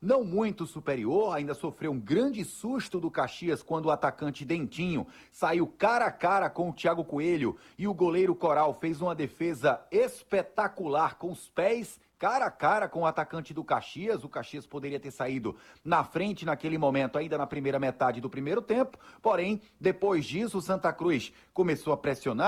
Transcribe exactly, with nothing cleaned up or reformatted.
não muito superior, ainda sofreu um grande susto do Caxias quando o atacante Dentinho saiu cara a cara com o Thiago Coelho e o goleiro Coral fez uma defesa espetacular com os pés, cara a cara com o atacante do Caxias. O Caxias poderia ter saído na frente naquele momento, ainda na primeira metade do primeiro tempo, porém, depois disso, o Santa Cruz começou a pressionar.